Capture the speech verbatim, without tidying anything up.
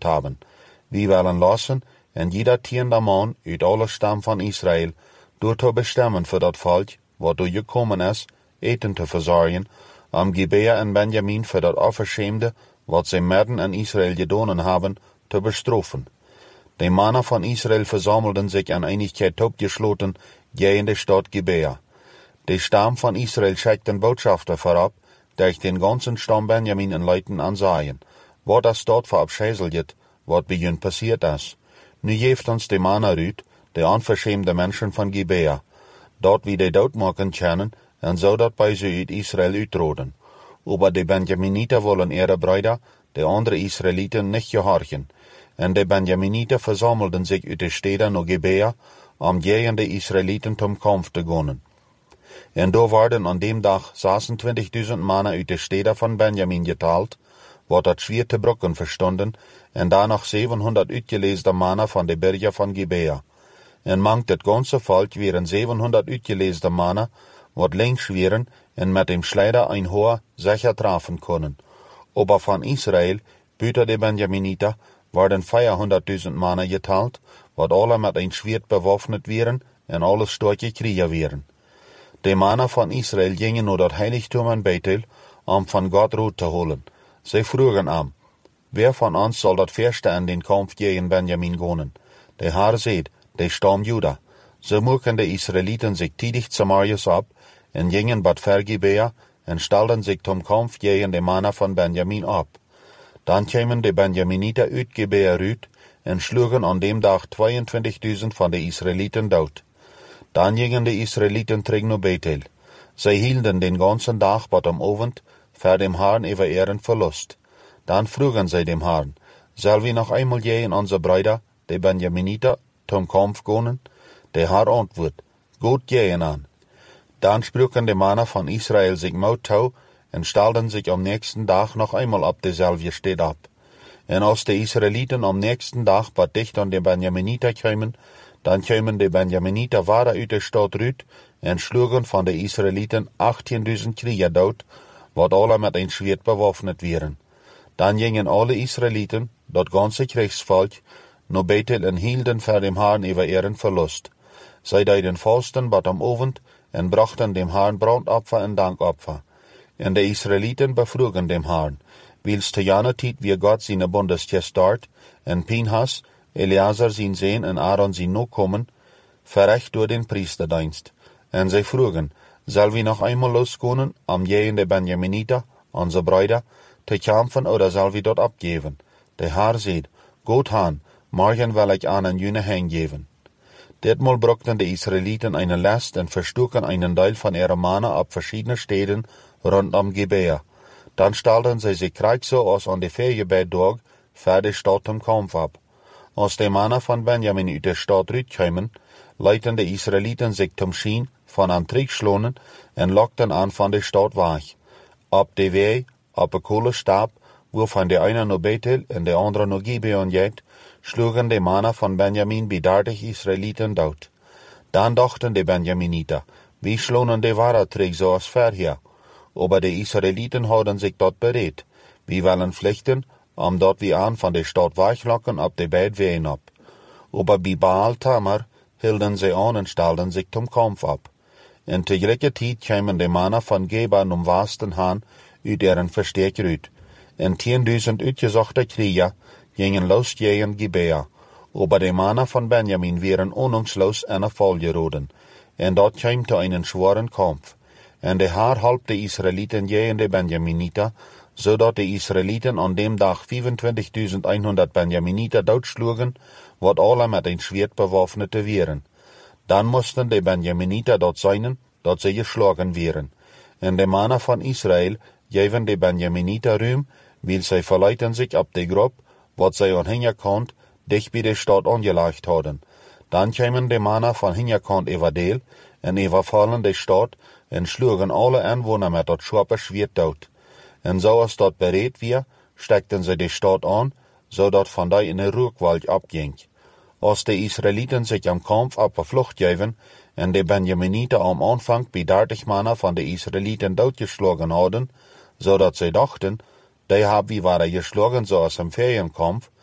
haben. Wir wollen lassen, en jeder tiende Mann uit alle Stamm von Israel, door te bestemmen für dat Volk, wat door gekommen is, eten te verzorgen, am Gibea en Benjamin für dat Offerschämde, wat sie Mörden in Israel gedonen haben, te bestrafen. Die Männer von Israel versammelten sich an Einigkeit aufgeschlossen gegen die Stadt Gibea. Die Stamm von Israel schickten Botschafter vorab, durch den ganzen Stamm Benjamin in Leuten ansahen, wat das dort verabscheißelt, wat bei ihnen passiert ist. Nu geeft uns die Männer uit, die unverschämte Menschen von Gibea, dort wie die dort machen können, und so dort bei sie uit Israel uitroden. Aber die Benjaminiter wollen ihre Brüder, die andere Israeliten, nicht gehorchen. Und die Benjaminiter versammelten sich uit de Städte nach Gibea, um gegen die Israeliten zum Kampf zu gehen. Und da werden an dem Tag sechsundzwanzigtausend Männer uit de Städte von Benjamin geteilt, wat dat schwer te brücken verstanden, und danach siebenhundert uitgelesene Männer von de Berge von Gibea. Und mangt das ganze Volk wären siebenhundert uitgelesene Männer, wat links wären und mit dem Schleider ein Hoher sicher treffen können. Aber von Israel, büter de Benjaminiter, werden vierhunderttausend Männer geteilt, wat alle mit ein Schwert bewaffnet wären und alles starke Krieger wären. Die Männer von Israel gingen nur das Heiligtum in Bethel, um von Gott Ruhe zu holen. Sie frugen am, wer von uns soll das Erste in den Kampf gegen Benjamin gehen? Der Herr seht, der Stamm Juda. So mucken die Israeliten sich tidig zu Marius ab, und gingen bad Vergibea, und stellten sich zum Kampf gegen die Männer von Benjamin ab. Dann kämen die Benjaminiter uit Gibea rüt, und schlugen an dem Tag zweiundzwanzigtausend von den Israeliten tot. Dann gingen die Israeliten zurück nach Bethel. Sie hielten den ganzen Tag bad am Abend, für dem Herrn über ihren Verlust. Dann frugen sie dem Herrn, soll wir noch einmal gegen unsere Brüder, die Benjaminiter, zum Kampf gehen? Der Herr antwortet, gut gehen an. Dann spruchen die Männer von Israel sich Mut zu und stellten sich am nächsten Tag noch einmal ab derselbe Stadt ab. Und als die Israeliten am nächsten Tag bald dicht an die Benjaminiter kamen, dann kamen die Benjaminiter weiter uit der Stadt rüt und schlugen von den Israeliten achtzehntausend Krieger tot, wat alle mit ein Schwert bewaffnet wären. Dann gingen alle Israeliten, das ganze Kriegsvolk, nach Bethel und hielten für dem Herrn über ihren Verlust. Sie deuten Fasten bad am Abend und brachten dem Herrn Brandopfer und Dankopfer. Und die Israeliten befrugen dem Herrn, wils zu jener Zeit wie Gott seine Bundestest dort, und Pinhas, Eleazar sein Sohn und Aaron sein Nachkommen, verrecht durch den Priesterdienst. Und sie frugen, soll wir noch einmal losgehen, um gegen die Benjaminiter, unsere Brüder, zu kämpfen, oder soll wir dort abgeben? Der Herr sagt, gut han, morgen will ich einen jüne hingeben. Ditmal brachten die Israeliten eine Last und verstucken einen Teil von ihren Männer ab verschiedenen Städten rund um Gibea. Dann stellten sie sich gleich so aus an die Ferienbett durch, für die Stadt zum Kampf ab. Als die Männer von Benjamin uit der Stadt rüberkamen, leiten die Israeliten sich zum Schien von einem Trick schlonen und lockten an von der Stadt weg. Ab der Weg, ab der Kohlestab, wovon der eine nach Bethel und der andere nach Gibeon geht, schlugen die Männer von Benjamin bei dreißig Israeliten tot. Dann dachten die Benjaminiter, wie schlonen die wahre Trick so als vorher. Aber die Israeliten haben sich dort bereit. Wir wollen pflichten, um dort wie an von der Stadt weglocken ab der beiden Wehen ab. Aber bei Baal Tamar hielten sie an und stellten sich zum Kampf ab. In der gleichen Zeit kamen die Männer von Geba um Westen Han uit deren Versteck rüt. Und zehntausend uitgesuchte Krieger gingen los gegen Gibea. Aber die Männer von Benjamin wären ahnungslos einer Fall geraten. Und dort kam zu einem schweren Kampf. Und der Herr half die Israeliten gegen die Benjaminiter, so dass die Israeliten an dem Tag fünfundzwanzigtausendeinhundert Benjaminiter totschlugen, wat alle mit ein Schwert bewaffnete wären. Dann mussten die Benjaminiter dort sein, dass sie geschlagen wären. Und die Männer von Israel gaven die Benjaminiter Ruhm, weil sie verleiten sich ab der Grub, wat sie an Hinterkant dicht bei der Stadt angelegt hatten. Dann kamen die Männer von Hinterkant über Del und überfallen die Stadt und schlugen alle Einwohner mit dat scharpe Schwert tot. Und so als dort bereit wir, steckten sie die Stadt an, so dat von da in den Ruhgwald abging. Als die Israeliten sich am Kampf ab der Flucht gaven und die Benjaminiter am Anfang bei dreißig Männer von den Israeliten totgeschlagen hatten, so dat sie dachten, die haben wie waren geschlagen so aus dem Ferienkampf,